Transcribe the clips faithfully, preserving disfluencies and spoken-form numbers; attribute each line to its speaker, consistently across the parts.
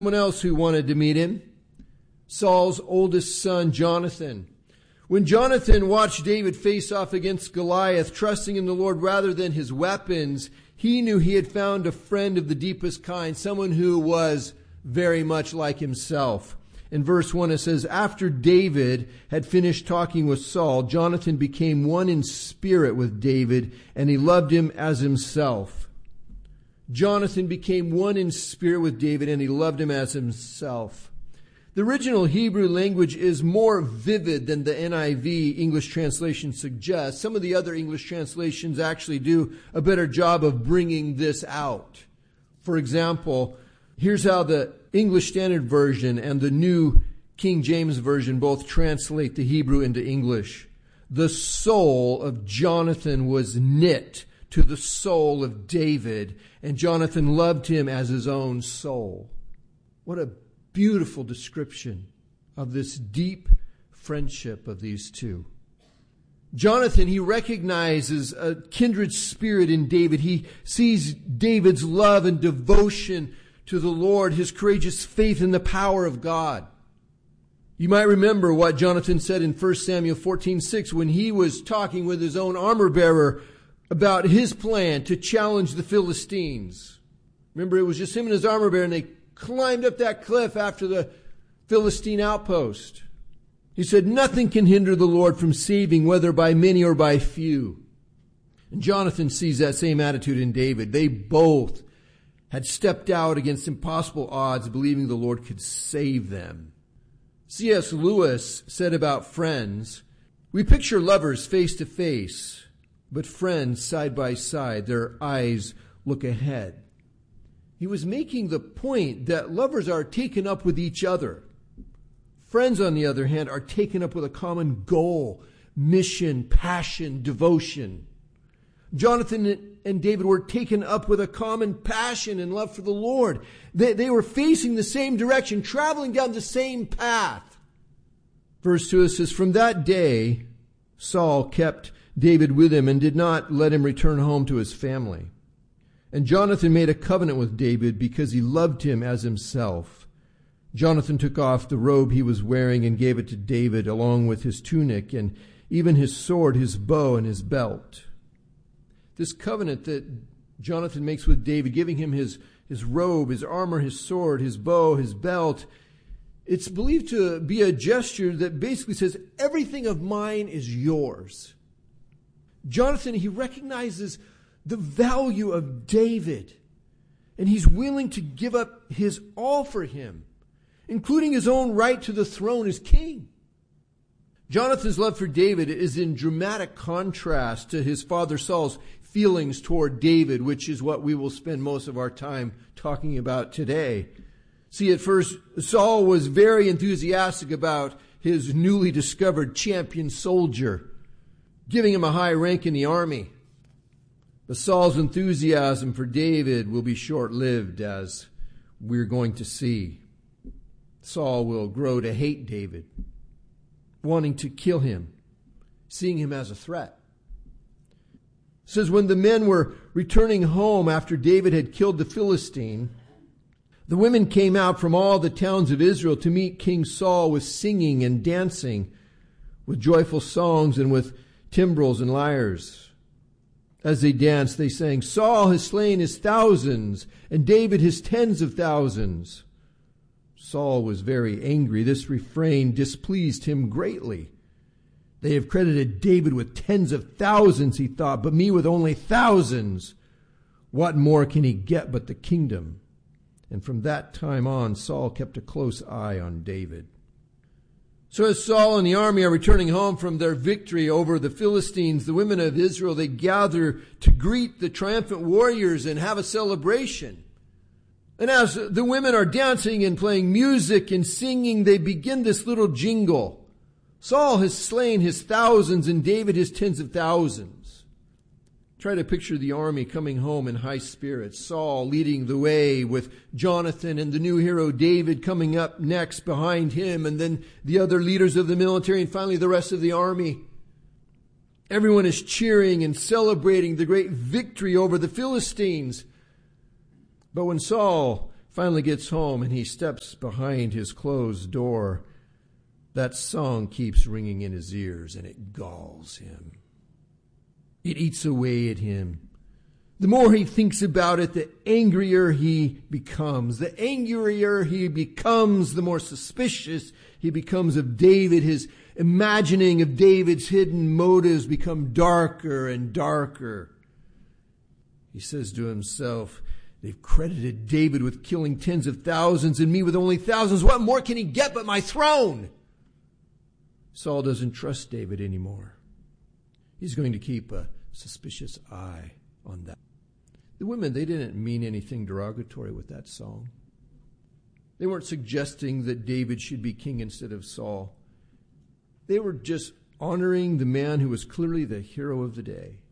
Speaker 1: Someone else who wanted to meet him, Saul's oldest son, Jonathan. When Jonathan watched David face off against Goliath, trusting in the Lord rather than his weapons, he knew he had found a friend of the deepest kind, someone who was very much like himself. In verse one it says, after David had finished talking with Saul, Jonathan became one in spirit with David, and he loved him as himself. Jonathan became one in spirit with David, and he loved him as himself. The original Hebrew language is more vivid than the N I V English translation suggests. Some of the other English translations actually do a better job of bringing this out. For example, here's how the English Standard Version and the New King James Version both translate the Hebrew into English. The soul of Jonathan was knit to the soul of David, and Jonathan loved him as his own soul. What a beautiful description of this deep friendship of these two. Jonathan, he recognizes a kindred spirit in David. He sees David's love and devotion to the Lord, his courageous faith in the power of God. You might remember what Jonathan said in First Samuel fourteen six when he was talking with his own armor bearer about his plan to challenge the Philistines. Remember, it was just him and his armor bearer, and they climbed up that cliff after the Philistine outpost. He said, nothing can hinder the Lord from saving, whether by many or by few. And Jonathan sees that same attitude in David. They both had stepped out against impossible odds, believing the Lord could save them. C S Lewis said about friends, we picture lovers face to face, but friends side by side, their eyes look ahead. He was making the point that lovers are taken up with each other. Friends, on the other hand, are taken up with a common goal, mission, passion, devotion. Jonathan and David were taken up with a common passion and love for the Lord. They, they were facing the same direction, traveling down the same path. Verse two says, from that day, Saul kept David with him and did not let him return home to his family. And Jonathan made a covenant with David because he loved him as himself. Jonathan took off the robe he was wearing and gave it to David along with his tunic and even his sword, his bow, and his belt. This covenant that Jonathan makes with David, giving him his, his robe, his armor, his sword, his bow, his belt, it's believed to be a gesture that basically says, everything of mine is yours. Jonathan, he recognizes the value of David, and he's willing to give up his all for him, including his own right to the throne as king. Jonathan's love for David is in dramatic contrast to his father Saul's feelings toward David, which is what we will spend most of our time talking about today. See, at first, Saul was very enthusiastic about his newly discovered champion soldier, giving him a high rank in the army. But Saul's enthusiasm for David will be short-lived, as we're going to see. Saul will grow to hate David, wanting to kill him, seeing him as a threat. It says, when the men were returning home after David had killed the Philistine, the women came out from all the towns of Israel to meet King Saul with singing and dancing, with joyful songs and with timbrels and lyres. As they danced, they sang, Saul has slain his thousands, and David his tens of thousands. Saul was very angry. This refrain displeased him greatly. They have credited David with tens of thousands, he thought, but me with only thousands. What more can he get but the kingdom? And from that time on, Saul kept a close eye on David. So as Saul and the army are returning home from their victory over the Philistines, the women of Israel, they gather to greet the triumphant warriors and have a celebration. And as the women are dancing and playing music and singing, they begin this little jingle. Saul has slain his thousands and David his tens of thousands. Try to picture the army coming home in high spirits. Saul leading the way with Jonathan and the new hero David coming up next behind him, and then the other leaders of the military, and finally the rest of the army. Everyone is cheering and celebrating the great victory over the Philistines. But when Saul finally gets home and he steps behind his closed door, that song keeps ringing in his ears and it galls him. It eats away at him. The more he thinks about it, the angrier he becomes. The angrier he becomes, the more suspicious he becomes of David. His imagining of David's hidden motives become darker and darker. He says to himself, they've credited David with killing tens of thousands and me with only thousands. What more can he get but my throne? Saul doesn't trust David anymore. He's going to keep a suspicious eye on that. The women, they didn't mean anything derogatory with that song. They weren't suggesting that David should be king instead of Saul. They were just honoring the man who was clearly the hero of the day.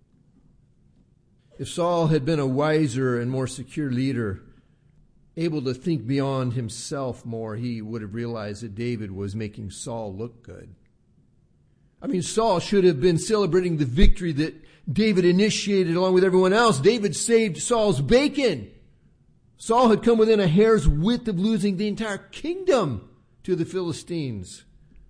Speaker 1: If Saul had been a wiser and more secure leader, able to think beyond himself more, he would have realized that David was making Saul look good. I mean, Saul should have been celebrating the victory that David initiated along with everyone else. David saved Saul's bacon. Saul had come within a hair's width of losing the entire kingdom to the Philistines.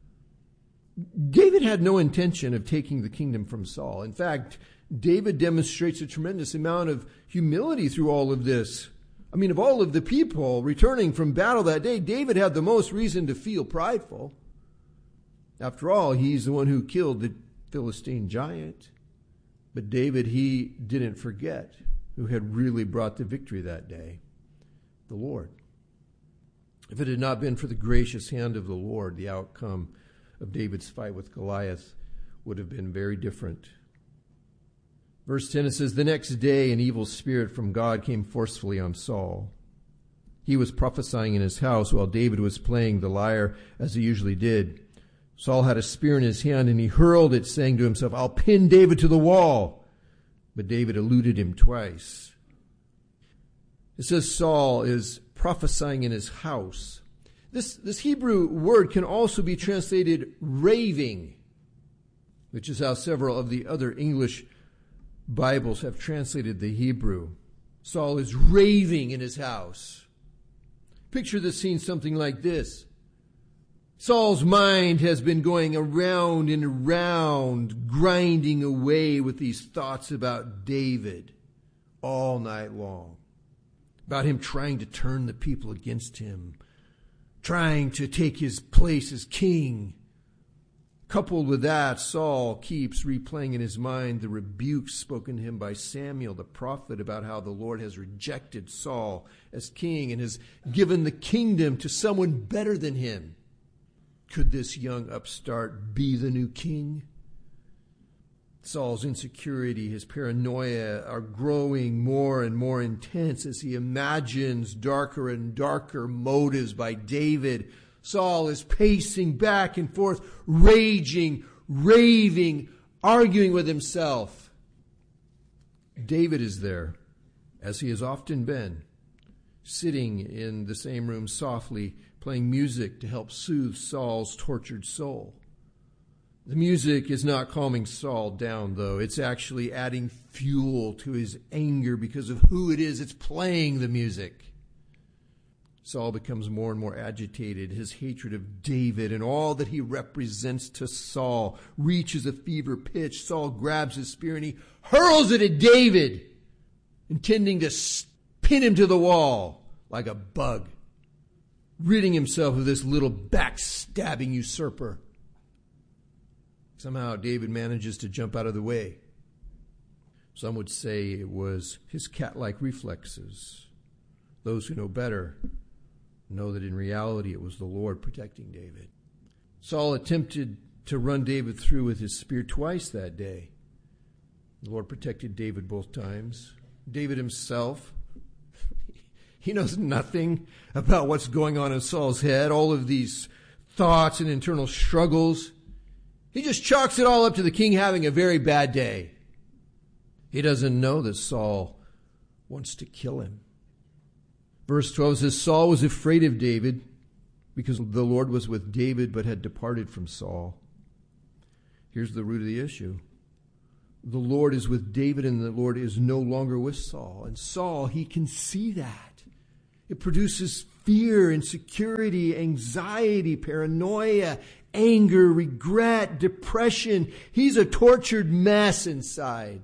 Speaker 1: David had no intention of taking the kingdom from Saul. In fact, David demonstrates a tremendous amount of humility through all of this. I mean, of all of the people returning from battle that day, David had the most reason to feel prideful. After all, he's the one who killed the Philistine giant. But David, he didn't forget who had really brought the victory that day, the Lord. If it had not been for the gracious hand of the Lord, the outcome of David's fight with Goliath would have been very different. Verse ten, it says, the next day an evil spirit from God came forcefully on Saul. He was prophesying in his house while David was playing the lyre as he usually did. Saul had a spear in his hand and he hurled it, saying to himself, I'll pin David to the wall. But David eluded him twice. It says Saul is prophesying in his house. This, this Hebrew word can also be translated raving, which is how several of the other English Bibles have translated the Hebrew. Saul is raving in his house. Picture the scene something like this. Saul's mind has been going around and around, grinding away with these thoughts about David all night long. About him trying to turn the people against him, trying to take his place as king. Coupled with that, Saul keeps replaying in his mind the rebukes spoken to him by Samuel the prophet about how the Lord has rejected Saul as king and has given the kingdom to someone better than him. Could this young upstart be the new king? Saul's insecurity, his paranoia are growing more and more intense as he imagines darker and darker motives by David. Saul is pacing back and forth, raging, raving, arguing with himself. David is there, as he has often been, sitting in the same room softly, playing music to help soothe Saul's tortured soul. The music is not calming Saul down, though. It's actually adding fuel to his anger because of who it is that's playing the music. Saul becomes more and more agitated. His hatred of David and all that he represents to Saul reaches a fever pitch. Saul grabs his spear and he hurls it at David, intending to pin him to the wall like a bug, ridding himself of this little backstabbing usurper. Somehow David manages to jump out of the way. Some would say it was his cat-like reflexes. Those who know better know that in reality it was the Lord protecting David. Saul attempted to run David through with his spear twice that day. The Lord protected David both times. David himself, he knows nothing about what's going on in Saul's head, all of these thoughts and internal struggles. He just chalks it all up to the king having a very bad day. He doesn't know that Saul wants to kill him. Verse twelve says, Saul was afraid of David because the Lord was with David but had departed from Saul. Here's the root of the issue. The Lord is with David and the Lord is no longer with Saul. And Saul, he can see that. It produces fear, insecurity, anxiety, paranoia, anger, regret, depression. He's a tortured mess inside.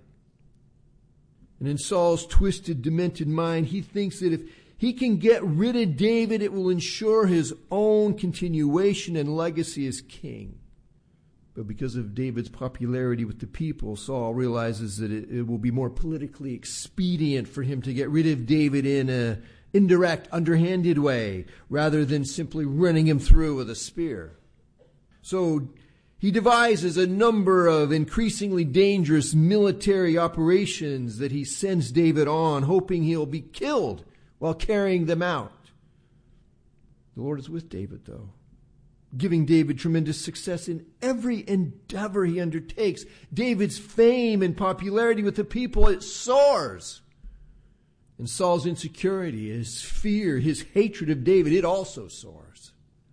Speaker 1: And in Saul's twisted, demented mind, he thinks that if he can get rid of David, it will ensure his own continuation and legacy as king. But because of David's popularity with the people, Saul realizes that it, it will be more politically expedient for him to get rid of David in an indirect, underhanded way, rather than simply running him through with a spear. So he devises a number of increasingly dangerous military operations that he sends David on, hoping he'll be killed while carrying them out. The Lord is with David, though, giving David tremendous success in every endeavor he undertakes. David's fame and popularity with the people, it soars. And Saul's insecurity, his fear, his hatred of David, it also soars.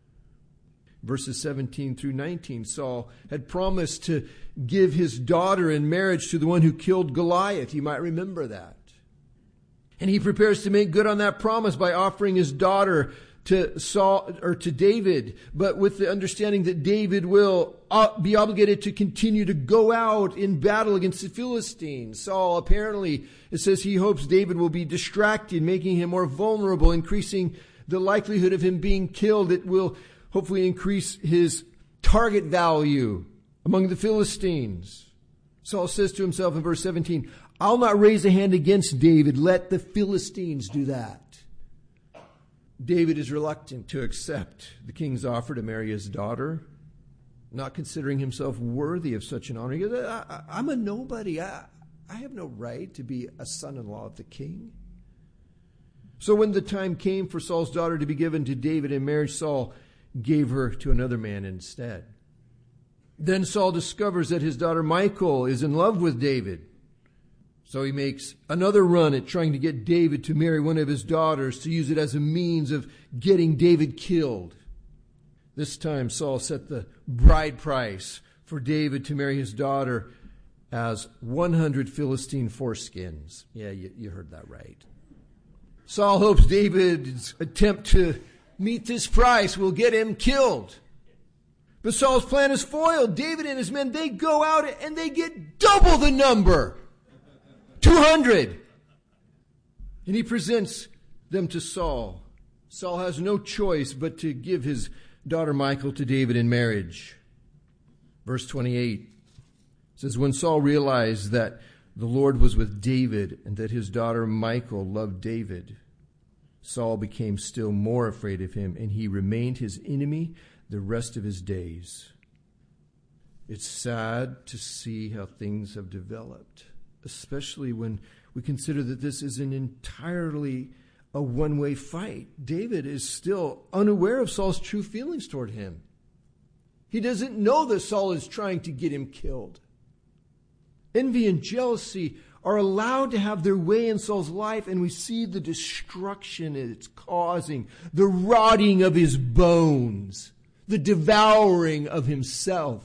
Speaker 1: Verses seventeen through nineteen, Saul had promised to give his daughter in marriage to the one who killed Goliath. You might remember that. And he prepares to make good on that promise by offering his daughter to Saul or to David, but with the understanding that David will be obligated to continue to go out in battle against the Philistines. Saul apparently, it says he hopes David will be distracted, making him more vulnerable, increasing the likelihood of him being killed. It will hopefully increase his target value among the Philistines. Saul says to himself in verse seventeen, I'll not raise a hand against David. Let the Philistines do that. David is reluctant to accept the king's offer to marry his daughter, not considering himself worthy of such an honor. He goes, I, I, I'm a nobody. I, I have no right to be a son-in-law of the king. So when the time came for Saul's daughter to be given to David in marriage, Saul gave her to another man instead. Then Saul discovers that his daughter Michal is in love with David. So he makes another run at trying to get David to marry one of his daughters, to use it as a means of getting David killed. This time Saul set the bride price for David to marry his daughter as one hundred Philistine foreskins. Yeah, you, you heard that right. Saul hopes David's attempt to meet this price will get him killed. But Saul's plan is foiled. David and his men, they go out and they get double the number. two hundred. And he presents them to Saul. Saul has no choice but to give his daughter Michal to David in marriage. Verse twenty-eight says, when Saul realized that the Lord was with David and that his daughter Michal loved David, Saul became still more afraid of him, and he remained his enemy the rest of his days. It's sad to see how things have developed, especially when we consider that this is an entirely a one-way fight. David is still unaware of Saul's true feelings toward him. He doesn't know that Saul is trying to get him killed. Envy and jealousy are allowed to have their way in Saul's life, and we see the destruction it's causing, the rotting of his bones, the devouring of himself.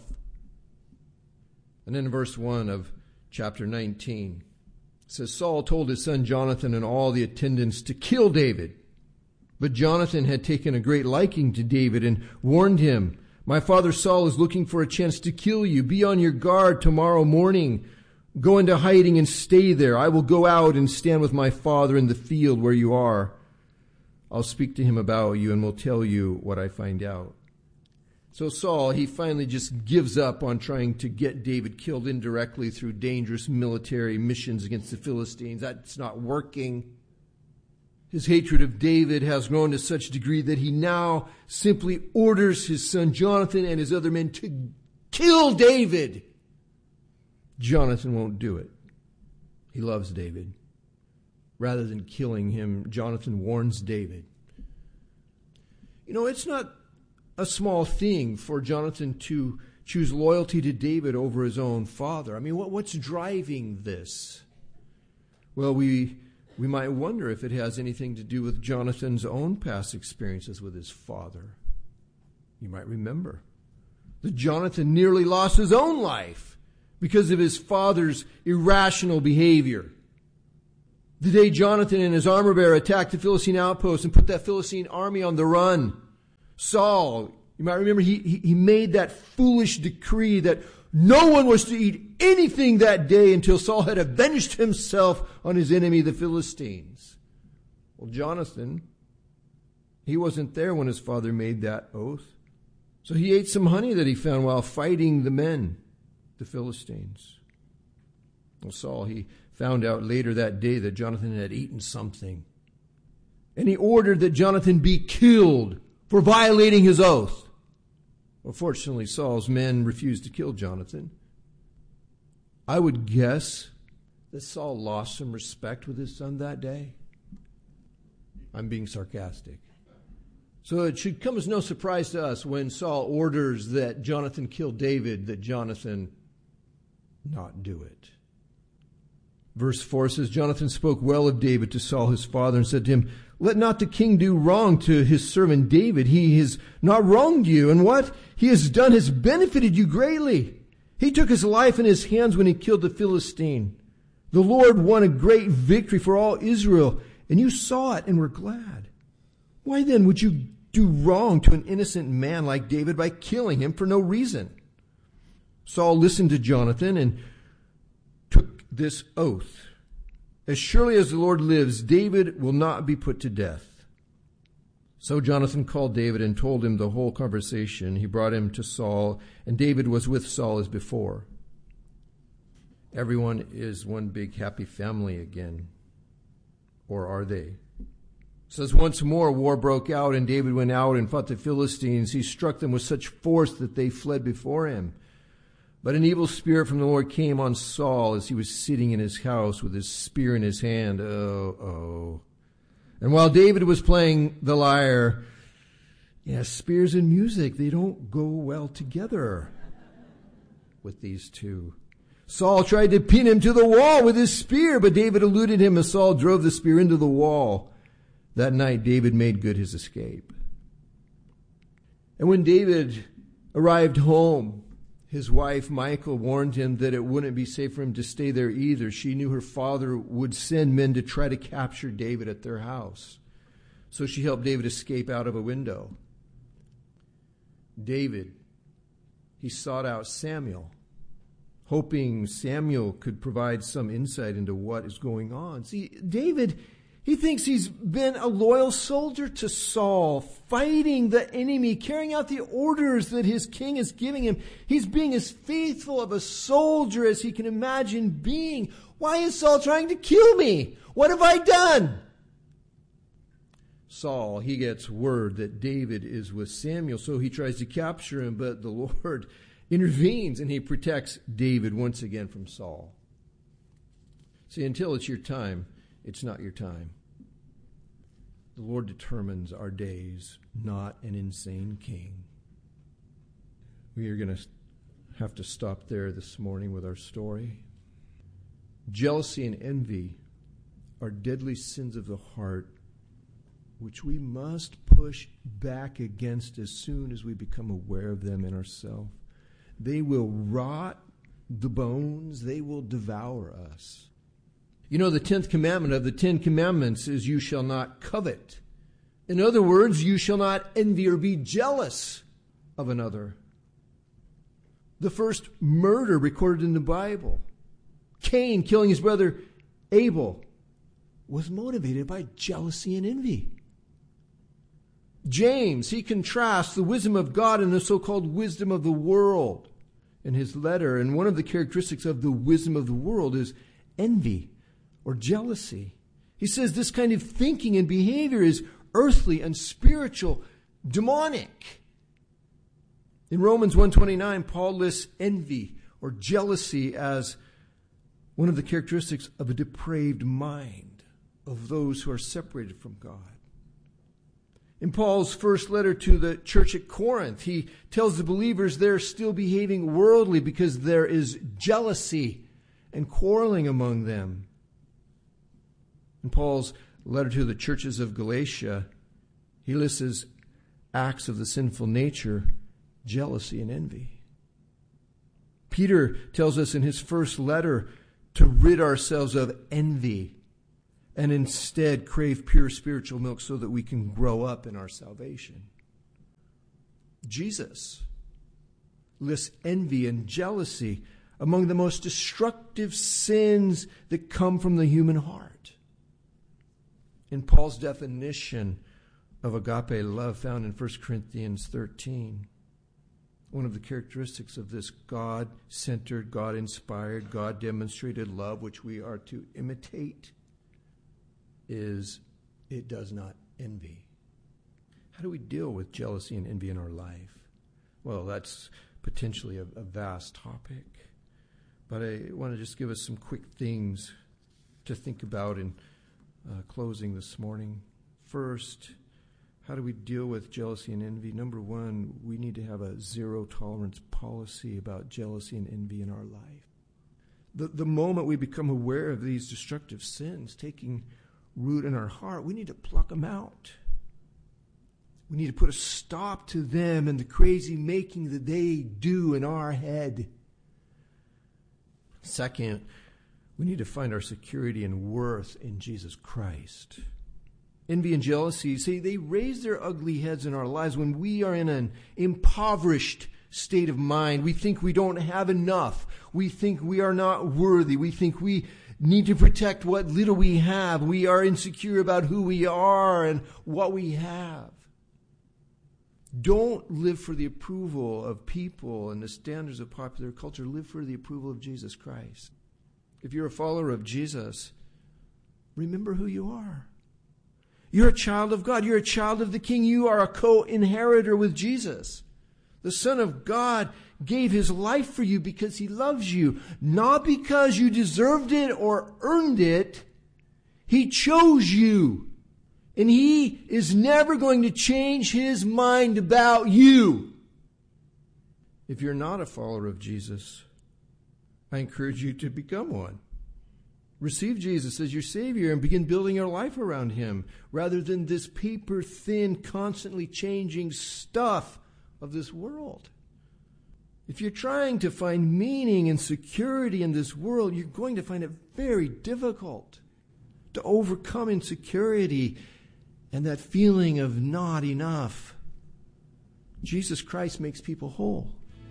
Speaker 1: And then in verse one of chapter nineteen, it says, Saul told his son Jonathan and all the attendants to kill David. But Jonathan had taken a great liking to David and warned him, my father Saul is looking for a chance to kill you. Be on your guard tomorrow morning. Go into hiding and stay there. I will go out and stand with my father in the field where you are. I'll speak to him about you and will tell you what I find out. So Saul, he finally just gives up on trying to get David killed indirectly through dangerous military missions against the Philistines. That's not working. His hatred of David has grown to such a degree that he now simply orders his son Jonathan and his other men to kill David. Jonathan won't do it. He loves David. Rather than killing him, Jonathan warns David. You know, it's not a small thing for Jonathan to choose loyalty to David over his own father. I mean, what, what's driving this? Well, we we might wonder if it has anything to do with Jonathan's own past experiences with his father. You might remember that Jonathan nearly lost his own life because of his father's irrational behavior. The day Jonathan and his armor bearer attacked the Philistine outpost and put that Philistine army on the run. Saul, you might remember, he, he, he made that foolish decree that no one was to eat anything that day until Saul had avenged himself on his enemy, the Philistines. Well, Jonathan, he wasn't there when his father made that oath. So he ate some honey that he found while fighting the men, the Philistines. Well, Saul, he found out later that day that Jonathan had eaten something. And he ordered that Jonathan be killed for violating his oath. Well, fortunately, Saul's men refused to kill Jonathan. I would guess that Saul lost some respect with his son that day. I'm being sarcastic. So it should come as no surprise to us when Saul orders that Jonathan kill David, that Jonathan not do it. Verse four says, Jonathan spoke well of David to Saul his father and said to him, let not the king do wrong to his servant David. He has not wronged you, and what he has done has benefited you greatly. He took his life in his hands when he killed the Philistine. The Lord won a great victory for all Israel, and you saw it and were glad. Why then would you do wrong to an innocent man like David by killing him for no reason? Saul listened to Jonathan and took this oath. As surely as the Lord lives, David will not be put to death. So Jonathan called David and told him the whole conversation. He brought him to Saul, and David was with Saul as before. Everyone is one big happy family again. Or are they? It says once more war broke out, and David went out and fought the Philistines. He struck them with such force that they fled before him. But an evil spirit from the Lord came on Saul as he was sitting in his house with his spear in his hand. Oh, oh. And while David was playing the lyre, yeah, spears and music, they don't go well together with these two. Saul tried to pin him to the wall with his spear, but David eluded him as Saul drove the spear into the wall. That night, David made good his escape. And when David arrived home, his wife, Michal, warned him that it wouldn't be safe for him to stay there either. She knew her father would send men to try to capture David at their house. So she helped David escape out of a window. David, he sought out Samuel, hoping Samuel could provide some insight into what is going on. See, David, he thinks he's been a loyal soldier to Saul, fighting the enemy, carrying out the orders that his king is giving him. He's being as faithful of a soldier as he can imagine being. Why is Saul trying to kill me? What have I done? Saul, he gets word that David is with Samuel, so he tries to capture him, but the Lord intervenes and he protects David once again from Saul. See, until it's your time, it's not your time. The Lord determines our days, not an insane king. We are going to have to stop there this morning with our story. Jealousy and envy are deadly sins of the heart, which we must push back against as soon as we become aware of them in ourselves. They will rot the bones. They will devour us. You know, the tenth commandment of the Ten Commandments is you shall not covet. In other words, you shall not envy or be jealous of another. The first murder recorded in the Bible, Cain killing his brother Abel, was motivated by jealousy and envy. James, he contrasts the wisdom of God and the so-called wisdom of the world in his letter. And one of the characteristics of the wisdom of the world is envy or jealousy. He says this kind of thinking and behavior is earthly, unspiritual, demonic. In Romans one twenty-nine, Paul lists envy or jealousy as one of the characteristics of a depraved mind, of those who are separated from God. In Paul's first letter to the church at Corinth, he tells the believers they're still behaving worldly because there is jealousy and quarreling among them. In Paul's letter to the churches of Galatia, he lists as acts of the sinful nature, jealousy and envy. Peter tells us in his first letter to rid ourselves of envy. and instead crave pure spiritual milk so that we can grow up in our salvation. Jesus lists envy and jealousy among the most destructive sins that come from the human heart. In Paul's definition of agape love found in First Corinthians thirteen, one of the characteristics of this God-centered, God-inspired, God-demonstrated love, which we are to imitate, is it does not envy. How do we deal with jealousy and envy in our life? Well, that's potentially a, a vast topic, but I want to just give us some quick things to think about in uh, closing this morning. First, how do we deal with jealousy and envy? Number one, we need to have a zero tolerance policy about jealousy and envy in our life. The, the moment we become aware of these destructive sins taking root in our heart, we need to pluck them out. We need to put a stop to them and the crazy making that they do in our head. Second, we need to find our security and worth in Jesus Christ. Envy and jealousy, see, they raise their ugly heads in our lives when we are in an impoverished state of mind. We think we don't have enough. We think we are not worthy. We think we need to protect what little we have. We are insecure about who we are and what we have. Don't live for the approval of people and the standards of popular culture. Live for the approval of Jesus Christ. If you're a follower of Jesus, remember who you are. You're a child of God. You're a child of the King. You are a co-inheritor with Jesus. The Son of God gave his life for you because he loves you, not because you deserved it or earned it. He chose you, and he is never going to change his mind about you. If you're not a follower of Jesus, I encourage you to become one. Receive Jesus as your Savior and begin building your life around him rather than this paper-thin, constantly changing stuff of this world. If you're trying to find meaning and security in this world, you're going to find it very difficult to overcome insecurity and that feeling of not enough. Jesus Christ makes people whole.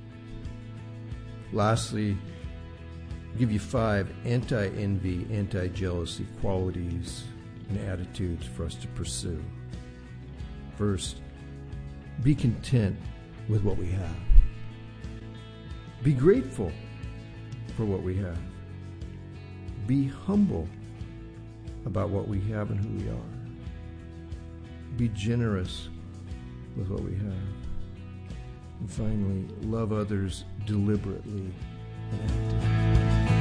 Speaker 1: Lastly, I'll give you five anti-envy, anti-jealousy qualities and attitudes for us to pursue. First, be content with what we have. Be grateful for what we have. Be humble about what we have and who we are. Be generous with what we have. And finally, love others deliberately and actively.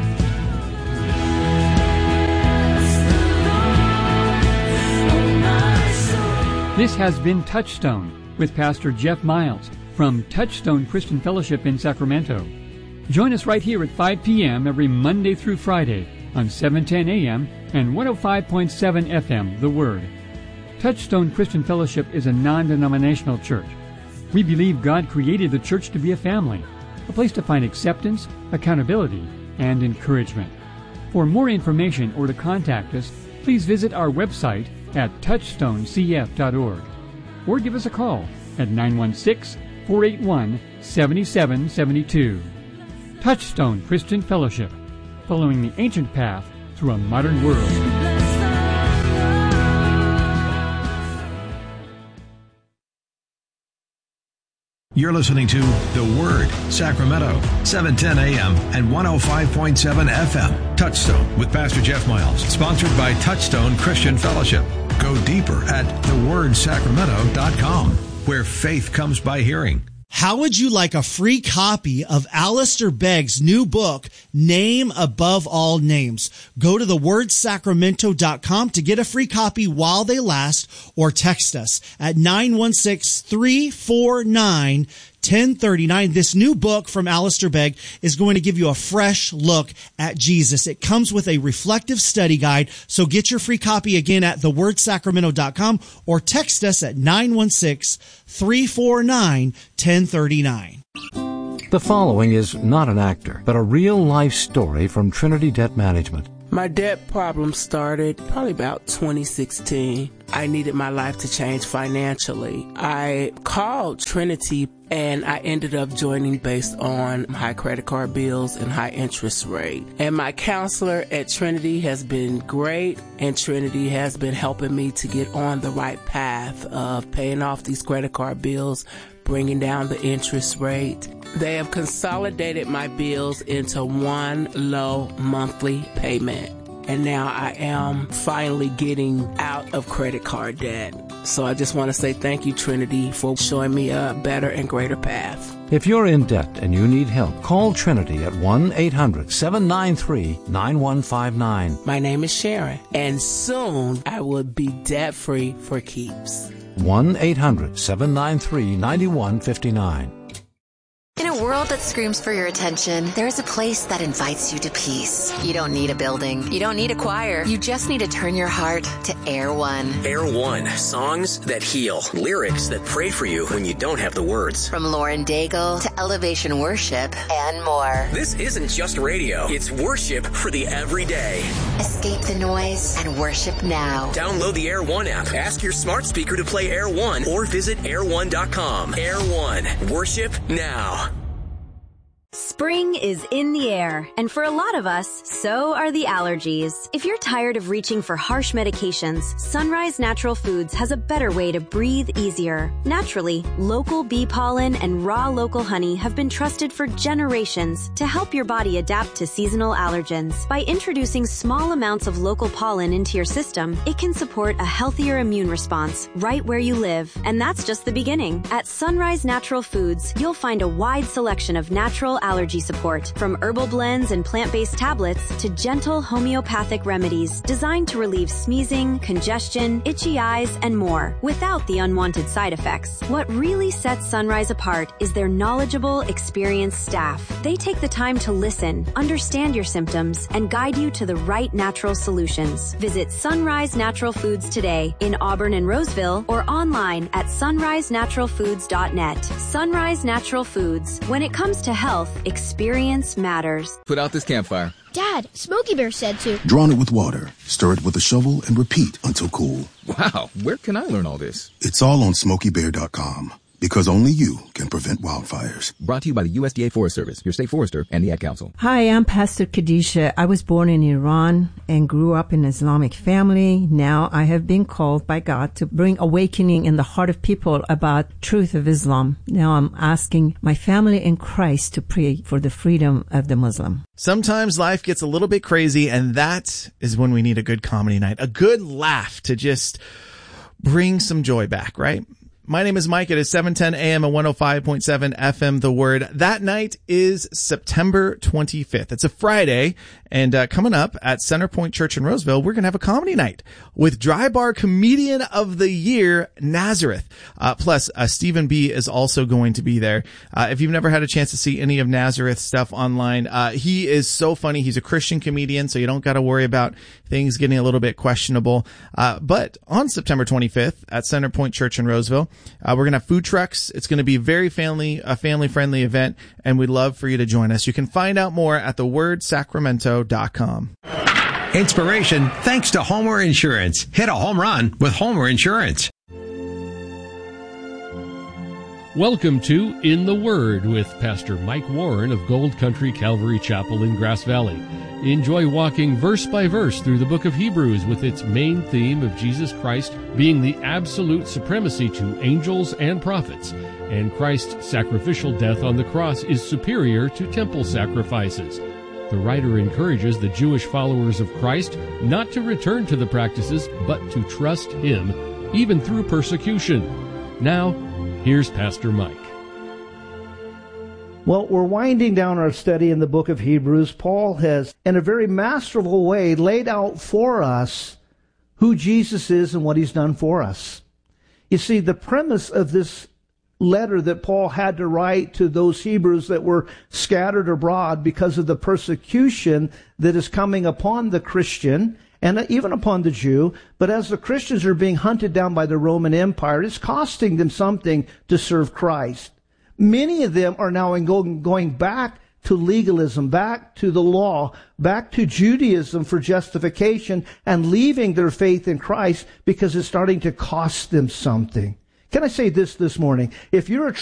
Speaker 2: This has been Touchstone with Pastor Jeff Miles from Touchstone Christian Fellowship in Sacramento. Join us right here at five p.m. every Monday through Friday on seven ten a.m. and one oh five point seven F M, The Word. Touchstone Christian Fellowship is a non-denominational church. We believe God created the church to be a family, a place to find acceptance, accountability, and encouragement. For more information or to contact us, please visit our website at touchstone c f dot org or give us a call at nine one six, four eight one, seven seven seven two. Touchstone Christian Fellowship, following the ancient path through a modern world.
Speaker 3: You're listening to The Word, Sacramento, seven ten a.m. and one oh five point seven F M. Touchstone with Pastor Jeff Miles, sponsored by Touchstone Christian Fellowship. Go deeper at the word sacramento dot com, where faith comes by hearing.
Speaker 4: How would you like a free copy of Alistair Begg's new book, Name Above All Names? Go to the word sacramento dot com to get a free copy while they last, or text us at nine one six, three four nine, ten thirty-nine. This new book from Alistair Begg is going to give you a fresh look at Jesus. It comes with a reflective study guide, so get your free copy again at the word sacramento dot com or text us at nine one six, three four nine, ten thirty-nine.
Speaker 5: The following is not an actor, but a real-life story from Trinity Debt Management, My debt problem started probably about twenty sixteen. I needed my life to change financially. I called Trinity and I ended up joining based on high credit card bills and high interest rate. And my counselor at Trinity has been great, and Trinity has been helping me to get on the right path of paying off these credit card bills, bringing down the interest rate. They have consolidated my bills into one low monthly payment. And now I am finally getting out of credit card debt. So I just want to say thank you, Trinity, for showing me a better and greater path.
Speaker 6: If you're in debt and you need help, call Trinity at one eight hundred seven nine three nine one five nine.
Speaker 5: My name is Sharon, and soon I will be debt-free for keeps.
Speaker 6: one eight hundred seven nine three nine one five nine.
Speaker 7: In a world that screams for your attention, there's a place that invites you to peace. You don't need a building. You don't need a choir. You just need to turn your heart to Air One.
Speaker 8: Air One. Songs that heal. Lyrics that pray for you when you don't have the words.
Speaker 7: From Lauren Daigle to Elevation Worship and more.
Speaker 8: This isn't just radio. It's worship for the everyday.
Speaker 7: Escape the noise and worship now.
Speaker 8: Download the Air One app. Ask your smart speaker to play Air One or visit air one dot com. Air One. Worship now.
Speaker 9: Spring is in the air, and for a lot of us, so are the allergies. If you're tired of reaching for harsh medications, Sunrise Natural Foods has a better way to breathe easier. Naturally, local bee pollen and raw local honey have been trusted for generations to help your body adapt to seasonal allergens. By introducing small amounts of local pollen into your system, it can support a healthier immune response right where you live. And that's just the beginning. At Sunrise Natural Foods, you'll find a wide selection of natural allergy support, from herbal blends and plant-based tablets to gentle homeopathic remedies designed to relieve sneezing, congestion, itchy eyes, and more, without the unwanted side effects. What really sets Sunrise apart is their knowledgeable, experienced staff. They take the time to listen, understand your symptoms, and guide you to the right natural solutions. Visit Sunrise Natural Foods today in Auburn and Roseville, or online at sunrise natural foods dot net. Sunrise Natural Foods. When it comes to health, experience matters.
Speaker 10: Put out this campfire.
Speaker 11: Dad, Smokey Bear said to.
Speaker 12: Drown it with water, stir it with a shovel, and repeat until cool.
Speaker 10: Wow, where can I learn all this?
Speaker 12: It's all on smokey bear dot com. Because only you can prevent wildfires.
Speaker 10: Brought to you by the U S D A Forest Service, your state forester, and the Ad Council.
Speaker 13: Hi, I'm Pastor Khadijah. I was born in Iran and grew up in an Islamic family. Now I have been called by God to bring awakening in the heart of people about truth of Islam. Now I'm asking my family in Christ to pray for the freedom of the Muslim.
Speaker 14: Sometimes life gets a little bit crazy, and that is when we need a good comedy night, a good laugh to just bring some joy back, right? My name is Mike. It is seven ten a.m. at one oh five point seven F M The Word. That night is September twenty-fifth. It's a Friday, and uh, coming up at Centerpoint Church in Roseville, we're going to have a comedy night with Dry Bar Comedian of the Year, Nazareth. Uh, plus, uh, Stephen B. is also going to be there. Uh, if you've never had a chance to see any of Nazareth's stuff online, uh, he is so funny. He's a Christian comedian, so you don't got to worry about things getting a little bit questionable. Uh, but on September twenty-fifth at Centerpoint Church in Roseville, Uh, we're going to have food trucks. It's going to be a very family, a family-friendly event, and we'd love for you to join us. You can find out more at the word sacramento dot com.
Speaker 3: Inspiration thanks to Homer Insurance. Hit a home run with Homer Insurance.
Speaker 15: Welcome to In the Word with Pastor Mike Warren of Gold Country Calvary Chapel in Grass Valley. Enjoy walking verse by verse through the book of Hebrews with its main theme of Jesus Christ being the absolute supremacy to angels and prophets, and Christ's sacrificial death on the cross is superior to temple sacrifices. The writer encourages the Jewish followers of Christ not to return to the practices, but to trust Him, even through persecution. Now, here's Pastor Mike.
Speaker 16: Well, we're winding down our study in the book of Hebrews. Paul has, in a very masterful way, laid out for us who Jesus is and what He's done for us. You see, the premise of this letter that Paul had to write to those Hebrews that were scattered abroad because of the persecution that is coming upon the Christian and even upon the Jew, but as the Christians are being hunted down by the Roman Empire, it's costing them something to serve Christ. Many of them are now going back to legalism, back to the law, back to Judaism for justification, and leaving their faith in Christ because it's starting to cost them something. Can I say this this morning? If you're a